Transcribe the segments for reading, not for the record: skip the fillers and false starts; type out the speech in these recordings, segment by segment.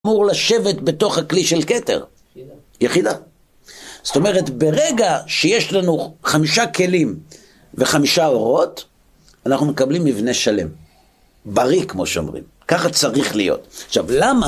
אמור לשבת בתוך הכלי של כתר? יחידה. זאת אומרת, ברגע שיש לנו 5 כלים ו5 אורות, אנחנו מקבלים מבנה שלם. בריא, כמו שאומרים. ככה צריך להיות. עכשיו,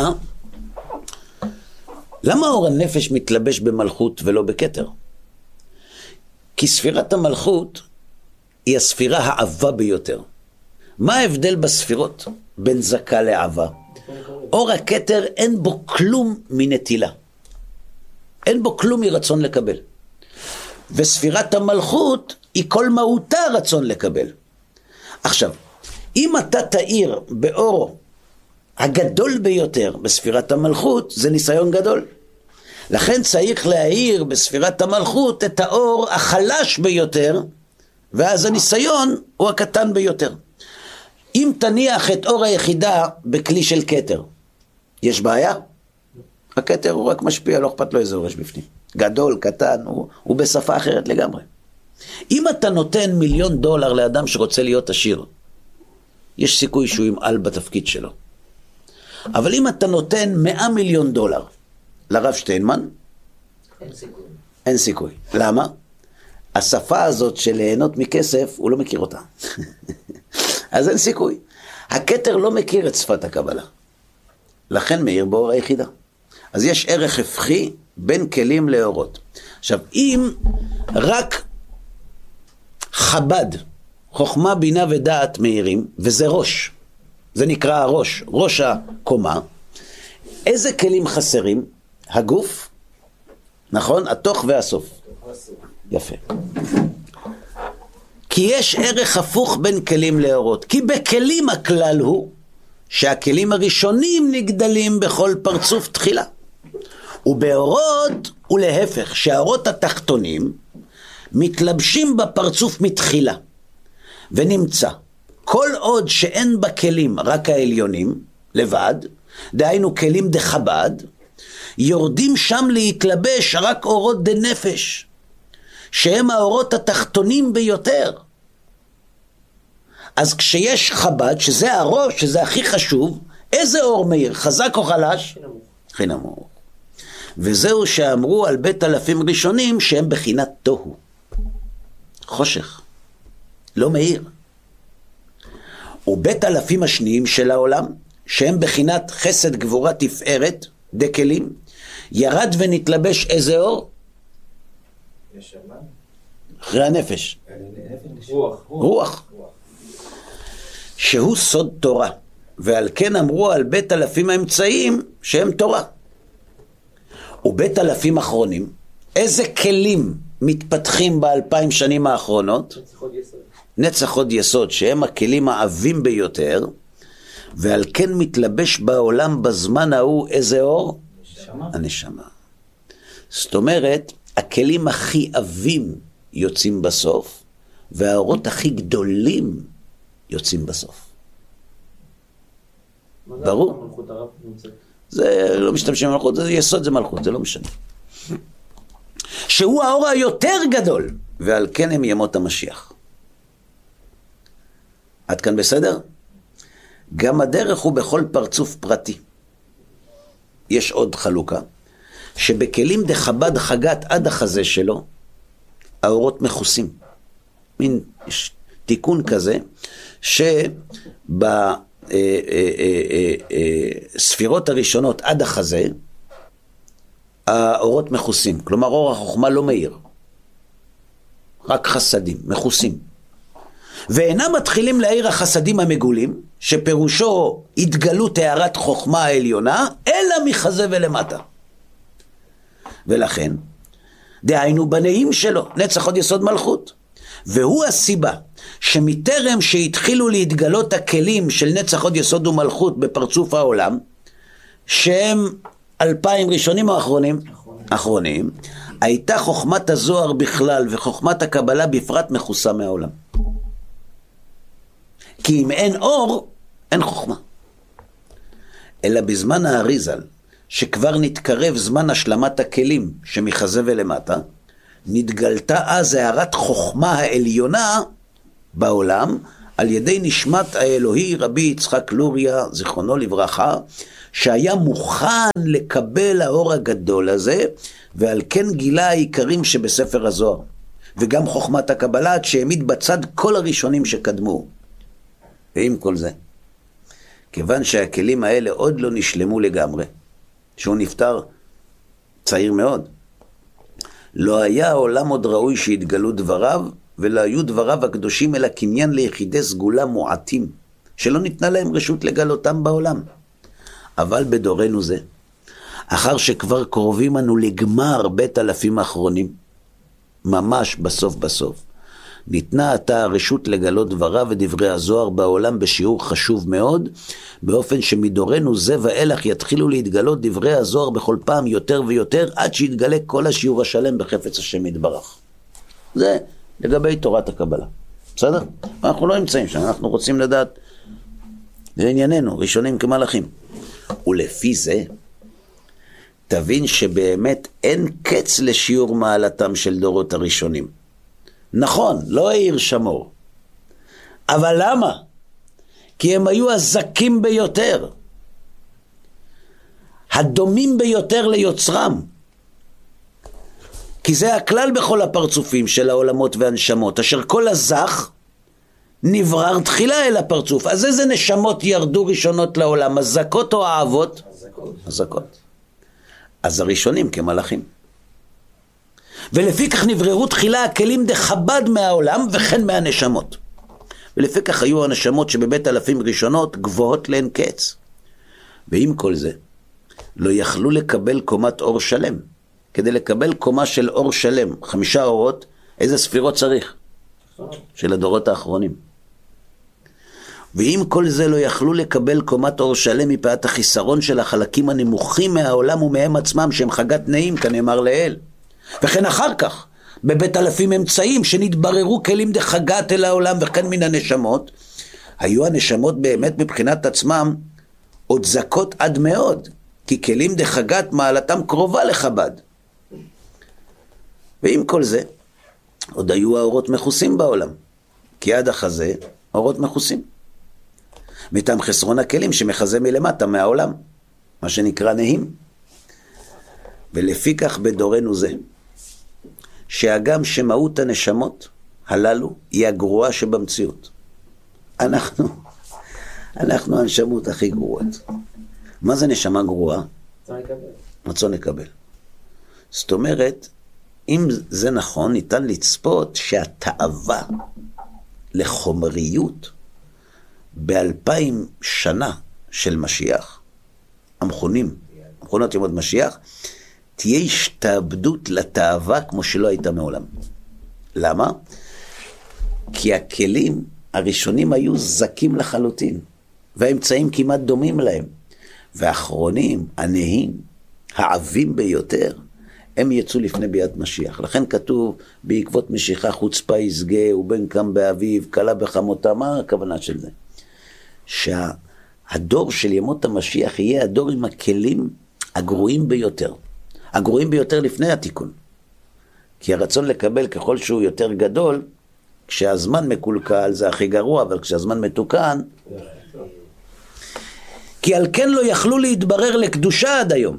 למה אור הנפש מתלבש במלכות ולא בכתר? כי ספירת המלכות היא הספירה העבה ביותר. מה ההבדל בספירות בין זכה לעבה? אור הכתר אין בו כלום מנטילה. אין בו כלום מרצון לקבל. וספירת המלכות היא כל מהותה רצון לקבל. עכשיו, אם אתה תאיר באור הגדול ביותר בספירת המלכות, זה ניסיון גדול. לכן צריך להאיר בספירת המלכות את האור החלש ביותר, ואז הניסיון הוא הקטן ביותר. אם תניח את אור היחידה בכלי של כתר, יש בעיה? הכתר הוא רק משפיע, לא אכפת לו איזה אור יש בפנים. גדול, קטן, הוא בשפה אחרת לגמרי. אם אתה נותן $1,000,000 לאדם שרוצה להיות עשיר, יש סיכוי שהוא ימעל בתפקיד שלו. אבל אם אתה נותן $100,000,000 לרב שטיינמן, אין סיכוי. למה? השפה הזאת של ליהנות מכסף, הוא לא מכיר אותה. אז אין סיכוי. הכתר לא מכיר את שפת הקבלה. לכן מאיר באור היחידה. אז יש ערך הפכי בין כלים לאורות. עכשיו, אם רק חב"ד, חוכמה, בינה ודעת מאירים, וזה ראש, זה נקרא הראש, ראש הקומה, איזה כלים חסרים? הגוף, נכון? התוך והסוף. יפה. כי יש ערך הפוך בין כלים לאורות. כי בכלים הכלל הוא שהכלים הראשונים נגדלים בכל פרצוף תחילה. ובאורות הוא להפך, שהאורות התחתונים מתלבשים בפרצוף מתחילה. ונמצא, כל עוד שאין בכלים רק העליונים, לבד, דהיינו כלים דחב"ד, יורדים שם להתלבש רק אורות דנפש, שהם האורות התחתונים ביותר. אז כשיש חב"ד, שזה הראש, שזה הכי חשוב, איזה אור מאיר? חזק או חלש? הכי נמוך. וזהו שאמרו על בית אלפים ראשונים שהם בחינת תוהו. חושך. לא מאיר. ובית אלפים השניים של העולם, שהם בחינת חסד גבורה תפארת, דקלים, ירד ונתלבש איזה אור? נשמה. אחרי הנפש. רוח. שהוא סוד תורה. ועל כן אמרו על בית אלפים האמצעים שהם תורה. ובית אלפים אחרונים, איזה כלים מתפתחים ב2000 שנים האחרונות? נצח עוד יסוד, שהם הכלים העבים ביותר, ועל כן מתלבש בעולם בזמן ההוא איזה אור? הנשמה. זאת אומרת, הכלים הכי עבים יוצאים בסוף, והאורות הכי גדולים יוצאים בסוף. ברור? זה לא משתמשים במלכות, זה יסוד, זה מלכות, זה לא משנה. שהוא האור היותר גדול, ועל כן הם ימות המשיח. עד כאן בסדר? גם הדרך הוא בכל פרצוף פרטי. יש עוד חלוקה, שבכלים דחב"ד חגת עד החזה שלו, האורות מכוסים. מין תיקון כזה, שבספירות הראשונות עד החזה, האורות מכוסים. כלומר, אור החוכמה לא מאיר. רק חסדים, מכוסים. ואינם מתחילים להאיר החסדים המגולים, שפירושו התגלות הערת חוכמה העליונה, אלא מחזה ולמטה. ולכן, דהיינו בניים שלו, נצח עוד יסוד מלכות. והוא הסיבה שמטרם שהתחילו להתגלות הכלים של נצח עוד יסוד ומלכות בפרצוף העולם, שהם 2000 ראשונים או אחרונים? אחרונים. הייתה חוכמת הזוהר בכלל וחוכמת הקבלה בפרט מכוסה מהעולם. כי אם אין אור, אין חוכמה. אלא בזמן האריזל, שכבר נתקרב זמן השלמת הכלים שמחזה ולמטה, נתגלתה אז הערת חוכמה העליונה בעולם, על ידי נשמת האלוהי רבי יצחק לוריה, זיכרונו לברכה, שהיה מוכן לקבל האור הגדול הזה, ועל כן גילה העיקרים שבספר הזוהר, וגם חוכמת הקבלה, שהעמיד בצד כל הראשונים שקדמו. ועם כל זה, כיוון שהכלים האלה עוד לא נשלמו לגמרי, שהוא נפטר צעיר מאוד, לא היה העולם עוד ראוי שהתגלו דבריו, ולא היו דבריו הקדושים אלא קניין ליחידי סגולה מועטים, שלא ניתנה להם רשות לגלותם בעולם. אבל בדורנו זה, אחר שכבר קרובים אנו לגמר 9,000 האחרונים, ממש בסוף, ניתנה עתה הרשות לגלות דבריו ודברי הזוהר בעולם בשיעור חשוב מאוד, באופן שמדורנו זה ואילך יתחילו להתגלות דברי הזוהר בכל פעם יותר ויותר, עד שיתגלה כל השיעור השלם בחפץ השם יתברך. זה לגבי תורת הקבלה. בסדר? אנחנו לא נמצאים שם, אנחנו רוצים לדעת, זה ענייננו, ראשונים כמלאכים. ולפי זה, תבין שבאמת אין קץ לשיעור מעלתם של דורות הראשונים. נכון, לא העיר שמור. אבל למה? כי הם היו הזקים ביותר, הדומים ביותר ליוצרם. כי זה הכלל בכל הפרצופים של העולמות והנשמות, אשר כל הזך נברר תחילה אל הפרצוף. אז איזה נשמות ירדו ראשונות לעולם, הזקות או האבות? הזקות. אז הראשונים כמלאכים. ולפי כך נבררו תחילה הכלים דחב"ד מהעולם וכן מהנשמות. ולפי כך היו הנשמות שבבית אלפים ראשונות גבוהות לאין קץ. ועם כל זה, לא יכלו לקבל קומת אור שלם. כדי לקבל קומה של אור שלם, 5 אורות, איזה ספירות צריך? של הדורות האחרונים. ועם כל זה לא יכלו לקבל קומת אור שלם מפאת החיסרון של החלקים הנמוכים מהעולם ומהם עצמם, שהם חגת נעים, כנאמר לאל. וכן אחר כך, בבית אלפים אמצעים שנתבררו כלים דחגת אל העולם וכן מן הנשמות, היו הנשמות באמת מבחינת עצמם עוד זקות עד מאוד, כי כלים דחגת מעלתם קרובה לחב"ד. ועם כל זה, עוד היו האורות מחוסים בעולם, כי עד החזה אורות מחוסים. מטעם חסרון הכלים שמחזה מלמטה מהעולם, מה שנקרא נהים. ולפי כך בדורנו זה, שהגם שמהות הנשמות הללו היא הגרועה שבמציאות. אנחנו הנשמות הכי גרועות. מה זה נשמה גרועה? רצון לקבל. זאת אומרת, אם זה נכון, ניתן לצפות שהתאווה לחומריות ב2000 שנה של משיח, המכונות ימות משיח, תהיה השתעבדות לתאווה כמו שלא הייתה מעולם. למה? כי הכלים הראשונים היו זקים לחלוטין, והאמצעים כמעט דומים להם. והאחרונים, הנהים, העבים ביותר, הם יצאו לפני ביאת משיח. לכן כתוב, בעקבות משיחה חוצפה יסגה, ובן קם באביב, קלה בחמותה. מה הכוונה של זה? שהדור של ימות המשיח יהיה הדור עם הכלים הגרועים ביותר. הגרועים ביותר לפני התיקון. כי הרצון לקבל ככל שהוא יותר גדול, כשהזמן מקולקל זה הכי גרוע, אבל כשהזמן מתוקן, כי על כן לא יכלו להתברר לקדושה עד היום.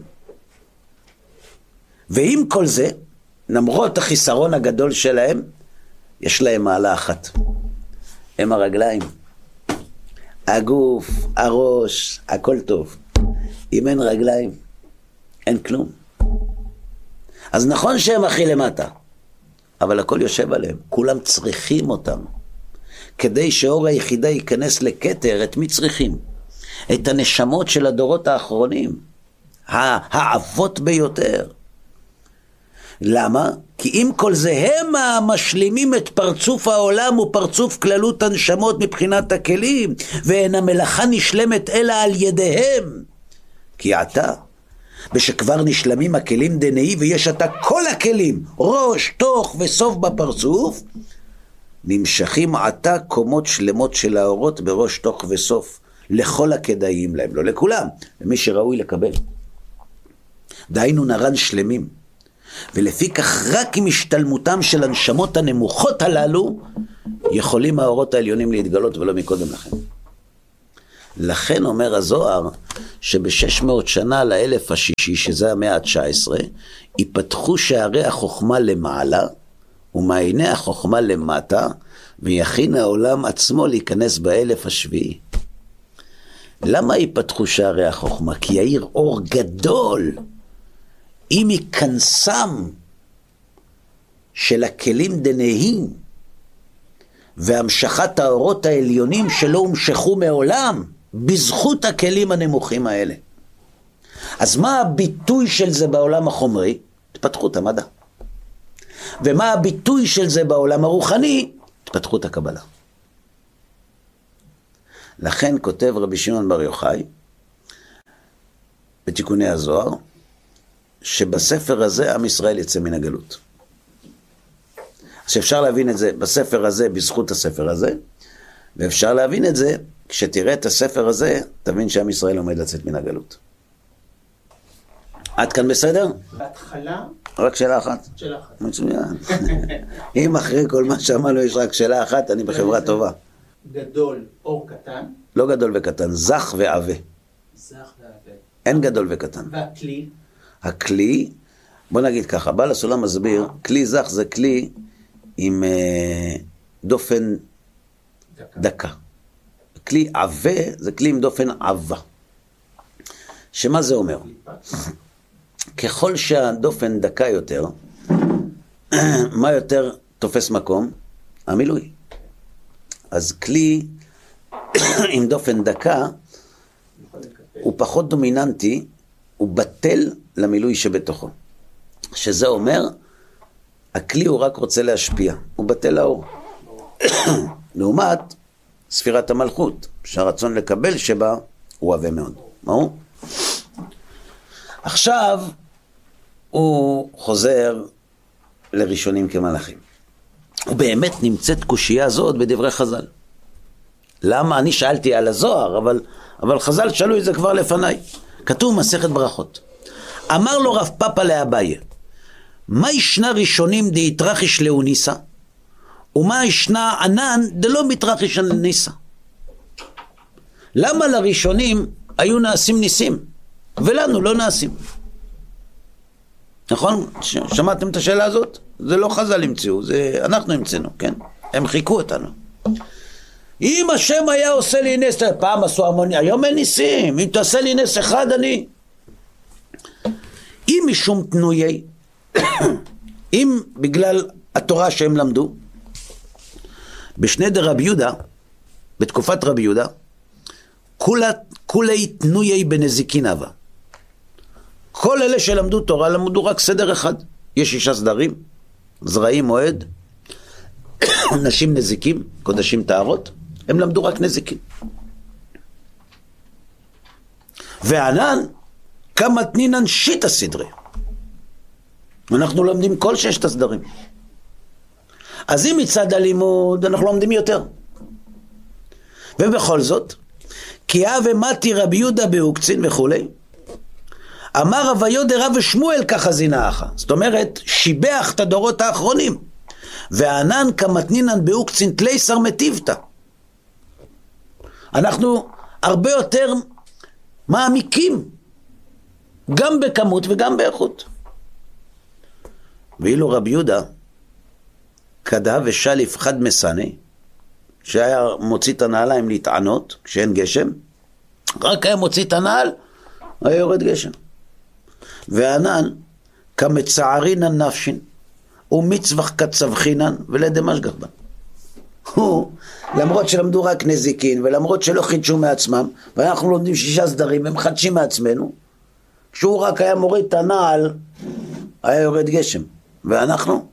ועם כל זה, למרות החיסרון הגדול שלהם, יש להם מעלה אחת. הם הרגליים, הגוף, הראש, הכל טוב. אם אין רגליים, אין כלום. אז נכון שהם הכי למטה, אבל הכל יושב עליהם. כולם צריכים אותם. כדי שאור היחידה ייכנס לכתר, את מי צריכים? את הנשמות של הדורות האחרונים, האבות ביותר. למה? כי אם כל זה הם המשלימים את פרצוף העולם ופרצוף כללות הנשמות מבחינת הכלים, ואין המלאכה נשלמת אלא על ידיהם. כי עתה, ושכבר נשלמים הכלים דנאי, ויש עתה כל הכלים, ראש, תוך וסוף בפרצוף, נמשכים עתה קומות שלמות של האורות בראש, תוך וסוף, לכל הכדאיים להם, לא לכולם, למי שראוי לקבל. דהיינו נרן שלמים, ולפי כך רק עם השתלמותם של הנשמות הנמוכות הללו, יכולים האורות העליונים להתגלות ולא מקודם לכן. לכן אומר הזוהר, שב-600 שנה לאלף השישי, שזה המאה ה-19, ייפתחו שערי החוכמה למעלה, ומעייני החוכמה למטה, ויכין העולם עצמו להיכנס באלף השביעי. למה ייפתחו שערי החוכמה? כי יאיר אור גדול, אם ייכנסם של הכלים דנהים, והמשכת האורות העליונים שלא הומשכו מעולם, בזכות הכלים הנמוכים האלה. אז מה הביטוי של זה בעולם החומרי? התפתחות המדע. ומה הביטוי של זה בעולם הרוחני? התפתחות הקבלה. לכן כותב רבי שמעון בר יוחאי, בתיקוני הזוהר, שבספר הזה עם ישראל יצא מן הגלות. אז אפשר להבין את זה בספר הזה, בזכות הספר הזה, ואפשר להבין את זה, כשתראה את הספר הזה, תבין שעם ישראל עומד לצאת מן הגלות. עד כאן בסדר? בהתחלה? רק שאלה אחת. שאלה אחת. מצוין. אם אחרי כל מה שאמרנו יש רק שאלה אחת, אני בחברה טובה. גדול, אור קטן. לא גדול וקטן, זך ועבה. זך ועבה. אין גדול וקטן. והכלי? הכלי, בוא נגיד ככה, בעל הסולם מסביר, כלי זך זה כלי עם דופן דקה. כלי עבה זה כלי עם דופן עבה. שמה זה אומר? ככל שהדופן דקה יותר, מה יותר תופס מקום? המילוי. אז כלי עם דופן דקה הוא פחות דומיננטי, הוא בטל למילוי שבתוכו. שזה אומר, הכלי הוא רק רוצה להשפיע, הוא בטל לאור. לעומת ספירת המלכות, שהרצון לקבל שבה הוא עבה מאוד. ברור? עכשיו הוא חוזר לראשונים כמלאכים. ובאמת נמצאת קושייה הזאת בדברי חז"ל. למה? אני שאלתי על הזוהר, אבל חז"ל שאלו את זה כבר לפניי. כתוב מסכת ברכות. אמר לו רב פאפא לאביי, מה ישנה ראשונים דהתרחיש לאוניסה, ומה ישנה ענן דלא מתרחיש לניסה? למה לראשונים היו נעשים ניסים, ולנו לא נעשים? נכון? שמעתם את השאלה הזאת? זה לא חז"ל המציאו, זה אנחנו המצאנו, כן? הם חיכו אותנו. אם השם היה עושה לי נס, פעם עשו המוני, היום אין ניסים, אם תעשה לי נס אחד אני. אם משום תנויי, אם בגלל התורה שהם למדו, בשני דרבי יהודה, בתקופת רבי יהודה, כולי תנויי בנזיקין אבה. כל אלה שלמדו תורה למדו רק סדר אחד. יש 6 סדרים, זרעים מועד, נשים נזיקים, קודשים טהרות, הם למדו רק נזיקים. וענן כמה תנינן שיטה סדרי. אנחנו לומדים כל 6 הסדרים. אז אם מצד הלימוד אנחנו לומדים יותר. ובכל זאת, כי אהה מתי רבי יהודה באוקצין וכולי, אמר רב יודר רב שמואל ככה זינאחה. זאת אומרת, שיבח את הדורות האחרונים. וענן כמתנינן באוקצין תלייסר מטיבתא. אנחנו הרבה יותר מעמיקים, גם בכמות וגם באיכות. ואילו רבי יהודה, כדה ושליף חד מסני, שהיה מוציא את הנעליים להתענות, כשאין גשם, רק היה מוציא את הנעל, היה יורד גשם. וענן כמצערינן נפשין, ומצווח כצווחינן ולדמשגח בן. הוא, למרות שלמדו רק נזיקין, ולמרות שלא חידשו מעצמם, ואנחנו לומדים 6 סדרים, הם חדשים מעצמנו, כשהוא רק היה מוריד את הנעל, היה יורד גשם. ואנחנו,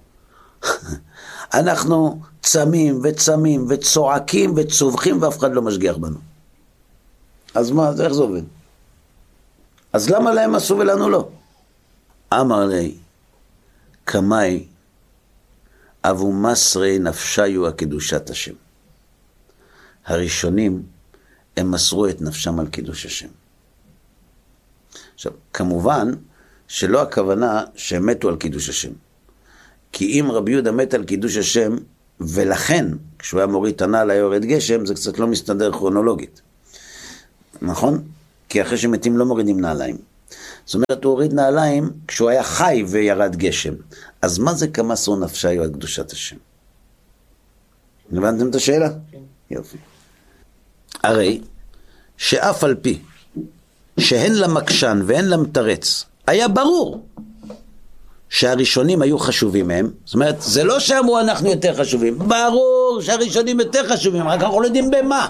אנחנו צמים וצמים וצועקים וצווחים, ואף אחד לא משגיח בנו. אז מה, איך זה עובד? אז למה להם עשו ולנו לא? אמר לי, כמאי אבו מסרי נפשיו הקדושת השם. הראשונים הם מסרו את נפשם על קידוש השם. עכשיו, כמובן שלא הכוונה שהם מתו על קידוש השם. כי אם רבי יהודה מת על קידוש השם, ולכן כשהוא היה מוריד הנעל היה יורד גשם, זה קצת לא מסתדר כרונולוגית. נכון? כי אחרי שמתים לא מורידים נעליים. זאת אומרת, הוא הוריד נעליים כשהוא היה חי וירד גשם. אז מה זה כמה סור נפשי על קדושת השם? הבנתם את השאלה? כן. יופי. הרי שאף על פי שהן למקשן והן למתרץ, היה ברור שהראשונים היו חשובים מהם. זאת אומרת, זה לא שאמרו אנחנו יותר חשובים, ברור שהראשונים יותר חשובים, רק אנחנו לא יודעים במה.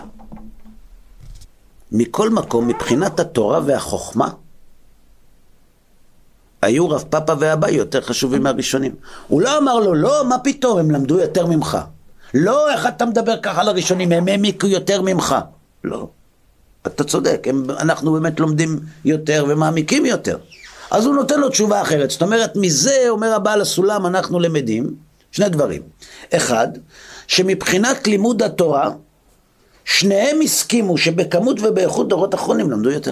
מכל מקום, מבחינת התורה והחוכמה, היו רב פאפה ואבא יותר חשובים מהראשונים. הוא לא אמר לו, לא, מה פתאום, הם למדו יותר ממך. לא, איך אתה מדבר ככה על הראשונים, הם העמיקו יותר ממך. לא, אתה צודק, אנחנו באמת לומדים יותר ומעמיקים יותר. אז הוא נותן לו תשובה אחרת. זאת אומרת, מזה, אומר הבעל הסולם, אנחנו למדים שני דברים. אחד, שמבחינת לימוד התורה, שניהם הסכימו שבכמות ובאיכות דורות אחרונים למדו יותר.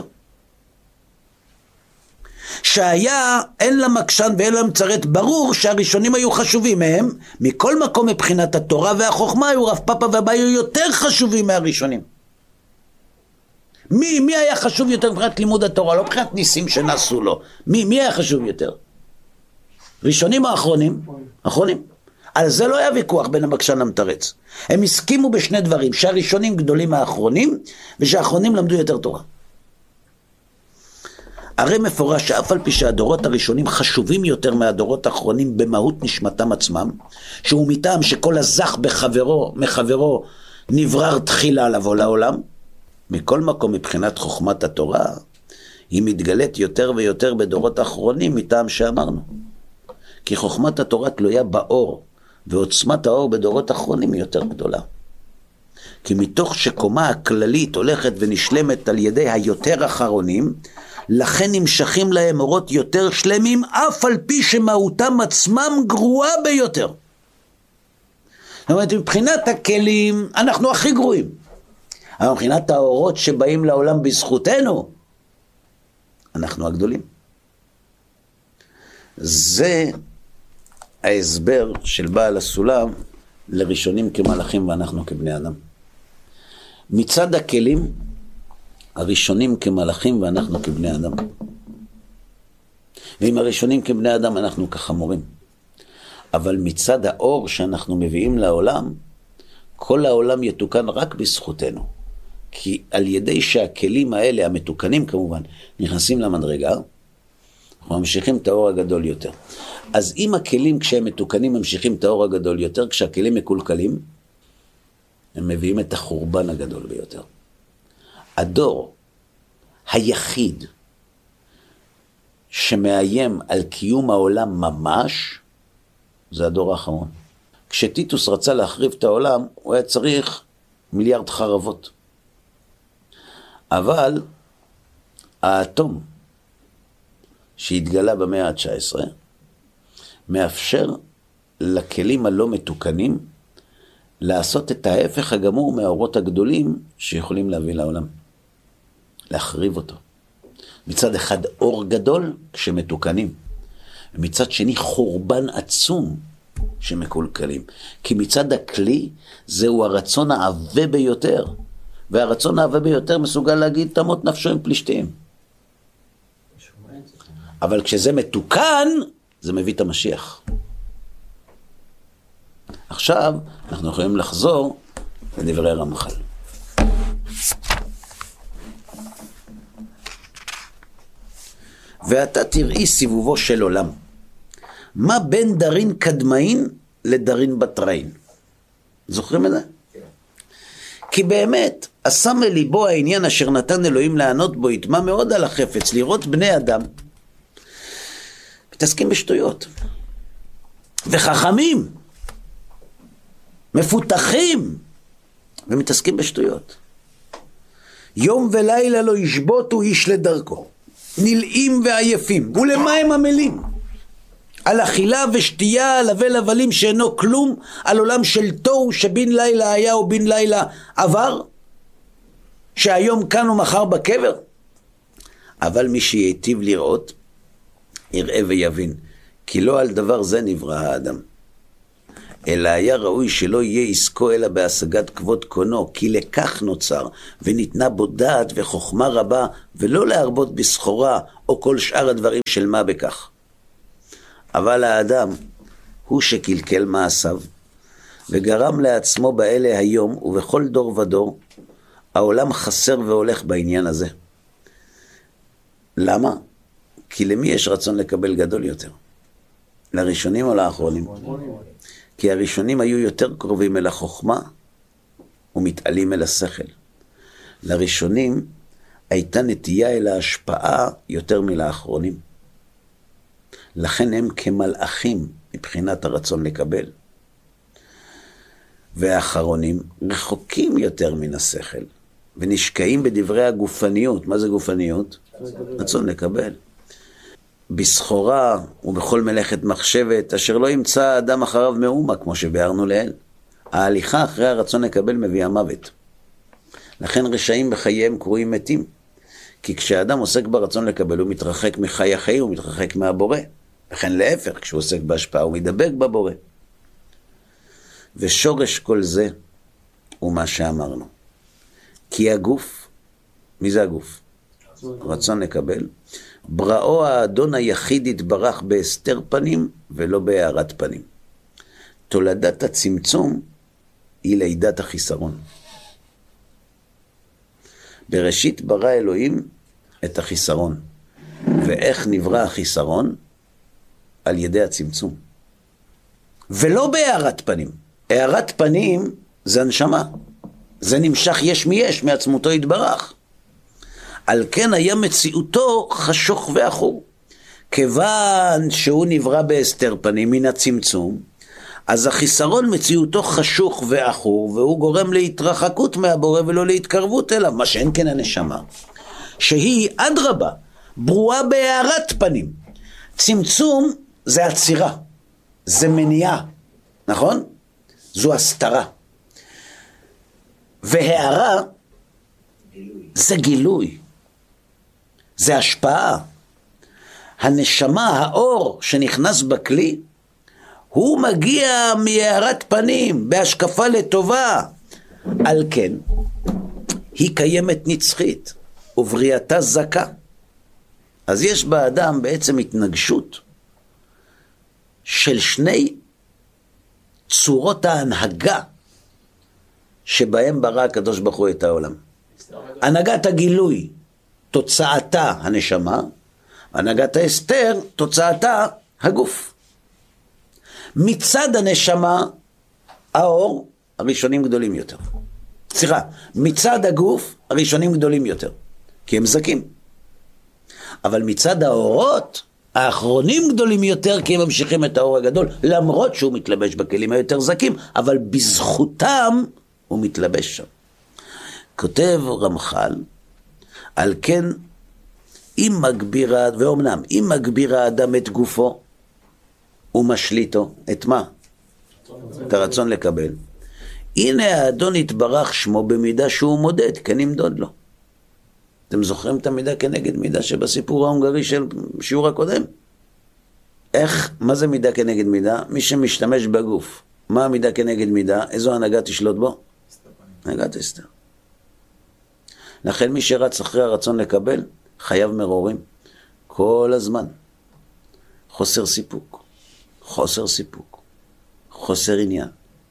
שהיה אין למקשן ואין למצרץ, ברור שהראשונים היו חשובים מהם, מכל מקום מבחינת התורה והחוכמה היו רב פאפה ואבא היו יותר חשובים מהראשונים. מי היה חשוב יותר מבחינת לימוד התורה? לא מבחינת ניסים שנעשו לו. מי היה חשוב יותר? ראשונים או אחרונים? אחרונים. על זה לא היה ויכוח בין המקשן למתרץ. הם הסכימו בשני דברים, שהראשונים גדולים מהאחרונים, ושהאחרונים למדו יותר תורה. הרי מפורש שאף על פי שהדורות הראשונים חשובים יותר מהדורות האחרונים במהות נשמתם עצמם, שהוא מטעם שכל הזך מחברו נברר תחילה לבוא לעולם, מכל מקום מבחינת חוכמת התורה, היא מתגלית יותר ויותר בדורות האחרונים מטעם שאמרנו. כי חוכמת התורה תלויה באור, ועוצמת האור בדורות האחרונים היא יותר גדולה. כי מתוך שקומה הכללית הולכת ונשלמת על ידי היותר אחרונים, לכן נמשכים להם אורות יותר שלמים, אף על פי שמהותם עצמם גרועה ביותר. זאת אומרת, מבחינת הכלים, אנחנו הכי גרועים. אבל מבחינת האורות שבאים לעולם בזכותנו, אנחנו הגדולים. זה ההסבר של בעל הסולם לראשונים כמלאכים ואנחנו כבני אדם. מצד הכלים, הראשונים כמלאכים ואנחנו כבני אדם. ועם הראשונים כבני אדם אנחנו כחמורים. אבל מצד האור שאנחנו מביאים לעולם, כל העולם יתוקן רק בזכותנו. כי על ידי שהכלים האלה, המתוקנים כמובן, נכנסים למדרגה, אנחנו ממשיכים את האור הגדול יותר. אז אם הכלים כשהם מתוקנים ממשיכים את האור הגדול יותר, כשהכלים מקולקלים, הם מביאים את החורבן הגדול ביותר. הדור היחיד שמאיים על קיום העולם ממש, זה הדור האחרון. כשטיטוס רצה להחריב את העולם, הוא היה צריך 1,000,000,000 חרבות. אבל האטום שהתגלה במאה ה-19 מאפשר לכלים הלא מתוקנים לעשות את ההפך הגמור מהאורות הגדולים שיכולים להביא לעולם. להחריב אותו. מצד אחד אור גדול כשמתוקנים, ומצד שני חורבן עצום שמקולקלים. כי מצד הכלי זהו הרצון העבה ביותר, והרצון העבה ביותר מסוגל להגיד תמות נפשו עם פלישתים. אבל כשזה מתוקן, זה מביא את המשיח. עכשיו אנחנו יכולים לחזור לדברי רמח"ל. ואתה תראי סיבובו של עולם. מה בין דרין קדמאין לדרין בתראין? זוכרים את זה? כי באמת, השם לליבו העניין אשר נתן אלוהים לענות בו, יתמה מאוד על החפץ, לראות בני אדם, מתעסקים בשטויות. וחכמים, מפותחים, ומתעסקים בשטויות. יום ולילה לא ישבותו איש לדרכו. נלאים ועייפים. ולמה הם עמלים? על אכילה ושתייה, על הבל הבלים שאינו כלום, על עולם של תוהו שבין לילה היה ובין לילה עבר, שהיום כאן ומחר בקבר. אבל מי שיטיב לראות, יראה ויבין, כי לא על דבר זה נברא האדם. אלא היה ראוי שלא יהיה עסקו אלא בהשגת כבוד קונו, כי לכך נוצר, וניתנה בו דעת וחוכמה רבה, ולא להרבות בסחורה, או כל שאר הדברים של מה בכך. אבל האדם הוא שקלקל מעשיו, וגרם לעצמו באלה היום, ובכל דור ודור, העולם חסר והולך בעניין הזה. למה? כי למי יש רצון לקבל גדול יותר? לראשונים או לאחרונים? כי הראשונים היו יותר קרובים אל החוכמה ומתעלים אל השכל. לראשונים הייתה נטייה אל ההשפעה יותר מלאחרונים. לכן הם כמלאכים מבחינת הרצון לקבל. והאחרונים רחוקים יותר מן השכל ונשקעים בדברי הגופניות. מה זה גופניות? רצון לקבל. בסחורה ובכל מלאכת מחשבת, אשר לא ימצא האדם אחריו מאומה, כמו שביארנו לאל. ההליכה אחרי הרצון לקבל מביאה מוות. לכן רשעים בחייהם קרויים מתים. כי כשאדם עוסק ברצון לקבל, הוא מתרחק מחי החיים, הוא מתרחק מהבורא. לכן להפך, כשהוא עוסק בהשפעה, הוא מדבק בבורא. ושורש כל זה הוא מה שאמרנו. כי הגוף, מי זה הגוף? רצון לקבל. בראו האדון היחיד התברך בהסתר פנים ולא בהארת פנים. תולדת הצמצום היא לידת החיסרון. בראשית ברא אלוהים את החיסרון. ואיך נברא החיסרון? על ידי הצמצום. ולא בהארת פנים. הארת פנים זה הנשמה. זה נמשך יש מיש, מעצמותו התברך. על כן היה מציאותו חשוך ואחור. כיוון שהוא נברא בהסתר פנים מן הצמצום, אז החיסרון מציאותו חשוך ואחור, והוא גורם להתרחקות מהבורא ולא להתקרבות אליו, מה שאין כן הנשמה, שהיא אדרבה, ברורה בהארת פנים. צמצום זה עצירה, זה מניעה, נכון? זו הסתרה. והארה זה גילוי. זה השפעה. הנשמה, האור שנכנס בכלי, הוא מגיע מהארת פנים, בהשקפה לטובה. על כן, היא קיימת נצחית, ובריאתה זכה. אז יש באדם בעצם התנגשות של שני צורות ההנהגה שבהם ברא הקדוש ברוך הוא את העולם. הנהגת הגילוי, תוצאתה הנשמה, הנהגת ההסתר, תוצאתה הגוף. מצד הנשמה, האור, הראשונים גדולים יותר. סליחה, מצד הגוף, הראשונים גדולים יותר, כי הם זקים. אבל מצד האורות, האחרונים גדולים יותר, כי הם ממשיכים את האור הגדול, למרות שהוא מתלבש בכלים היותר זקים, אבל בזכותם הוא מתלבש שם. כותב רמח"ל, על כן, אם מגביר, ואומנם, אם מגביר האדם את גופו, הוא משליטו, את מה? את הרצון לקבל. הנה האדון התברך שמו במידה שהוא מודד, כנמדוד לו. אתם זוכרים את המידה כנגד מידה שבסיפור ההונגרי של שיעור הקודם? איך, מה זה מידה כנגד מידה? מי שמשתמש בגוף. מה המידה כנגד מידה? איזו הנהגה תשלוט בו? הנהגת הסתר. לכן מי שרץ אחרי הרצון לקבל, חייב מרורים. כל הזמן. חוסר סיפוק. חוסר סיפוק. חוסר עניין.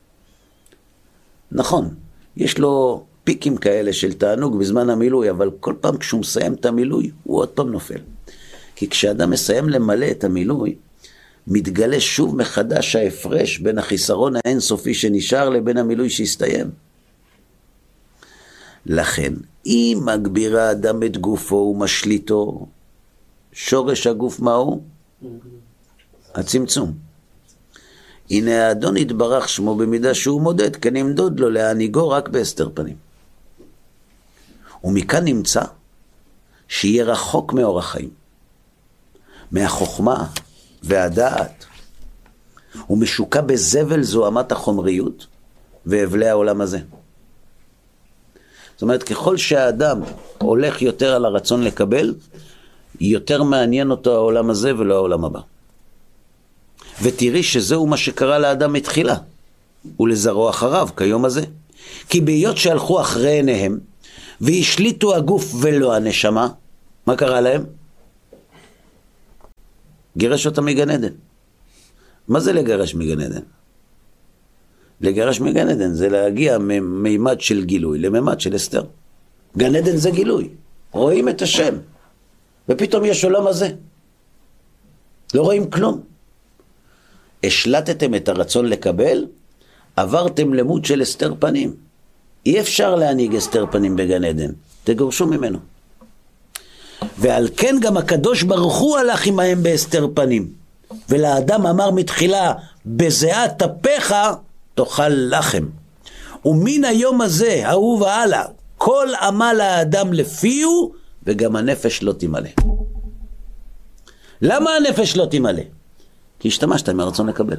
נכון, יש לו פיקים כאלה של תענוג בזמן המילוי, אבל כל פעם כשהוא מסיים את המילוי, הוא עוד פעם נופל. כי כשאדם מסיים למלא את המילוי, מתגלה שוב מחדש ההפרש בין החיסרון האינסופי שנשאר לבין המילוי שהסתיים. לכן, אם מגביר האדם את גופו ומשליטו, שורש הגוף מהו? הצמצום. הנה האדון התברך שמו במידה שהוא מודד, כנמדוד לו להניגו רק בהסתר פנים. ומכאן נמצא שיהיה רחוק מאור החיים, מהחוכמה והדעת, הוא משוקע בזבל זוהמת החומריות והבלי העולם הזה. זאת אומרת, ככל שהאדם הולך יותר על הרצון לקבל, יותר מעניין אותו העולם הזה ולא העולם הבא. ותראי שזהו מה שקרה לאדם מתחילה, ולזרוע אחריו כיום הזה. כי בהיות שהלכו אחרי עיניהם, והשליטו הגוף ולא הנשמה, מה קרה להם? גירש אותם מגן עדן. מה זה לגרש מגן עדן? לגרש מגן עדן זה להגיע ממימד של גילוי לממד של אסתר. גן עדן זה גילוי. רואים את השם. ופתאום יש עולם הזה. לא רואים כלום. השלטתם את הרצון לקבל, עברתם למוד של אסתר פנים. אי אפשר להנהיג אסתר פנים בגן עדן. תגורשו ממנו. ועל כן גם הקדוש ברוך הוא הלך עמהם באסתר פנים. ולאדם אמר מתחילה, בזיעת אפיך תאכל לחם. ומן היום הזה, אהוב והלאה, כל עמל האדם לפיהו, וגם הנפש לא תמלא. למה הנפש לא תמלא? כי השתמשת מהרצון לקבל.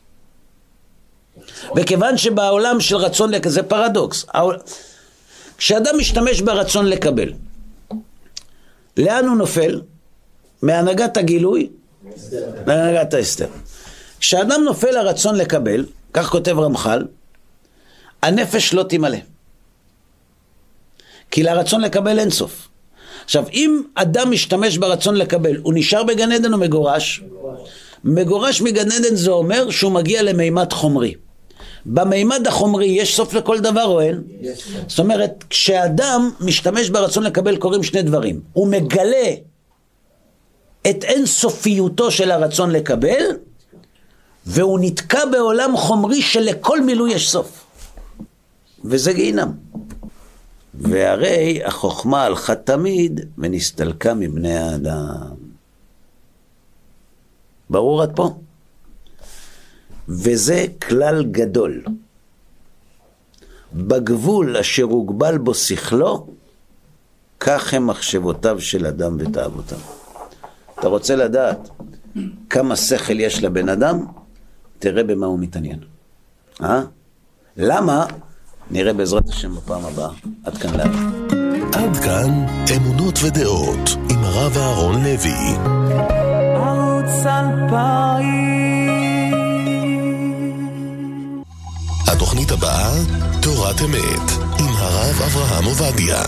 וכיוון שבעולם של רצון לקבל, זה פרדוקס. כשאדם משתמש ברצון לקבל, לאן הוא נופל? מהנהגת הגילוי, מהנהגת האסתר. כשאדם נופל לרצון לקבל, כך כותב רמח"ל, הנפש לא תמלא. כי לרצון לקבל אין סוף. עכשיו, אם אדם משתמש ברצון לקבל, הוא נשאר בגן עדן או מגורש? מגורש מגן עדן זה אומר שהוא מגיע למימד חומרי. במימד החומרי יש סוף לכל דבר או אין? זאת אומרת, כשאדם משתמש ברצון לקבל קוראים שני דברים. הוא מגלה את אין סופיותו של הרצון לקבל, והוא נתקע בעולם חומרי שלכל מילוי יש סוף. וזה גיהינם. והרי החוכמה הלכה תמיד ונסתלקה מבני האדם. ברור עד פה? וזה כלל גדול. בגבול אשר הוגבל בו שכלו, כך הם מחשבותיו של אדם ותאוותיו. אתה רוצה לדעת כמה שכל יש לבן אדם? תראה במה הוא מתעניין. למה? נראה בעזרת השם בפעם הבאה. עד כאן להבא. עד כאן אמונות ודעות עם הרב אהרון לוי. ערוץ 2000. התוכנית הבאה, תורת אמת עם הרב אברהם עובדיה.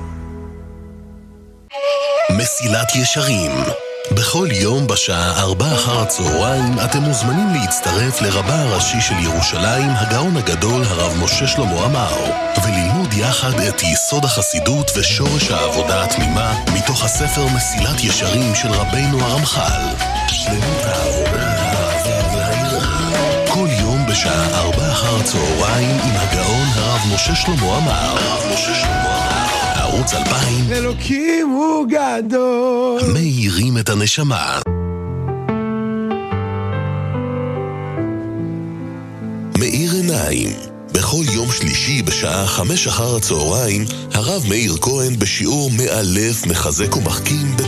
מסילת ישרים. בכל יום בשעה 4 אחר הצהריים אתם מוזמנים להצטרף לרבה הראשי של ירושלים, הגאון הגדול הרב משה שלמה עמאר, וללמוד יחד את יסוד החסידות ושורש העבודה התמימה מתוך הספר מסילת ישרים של רבינו הרמח"ל. שלמות העבודה, האהבה והיראה. כל יום בשעה 4 אחר הצהריים עם הגאון הרב משה שלמה עמאר. ערוץ 2000. אלוקים הוא גדול. מאירים את הנשמה. מאיר עיניים. בכל יום שלישי בשעה 5 אחר הצהריים, הרב מאיר כהן בשיעור מאלף, מחזק ומחכים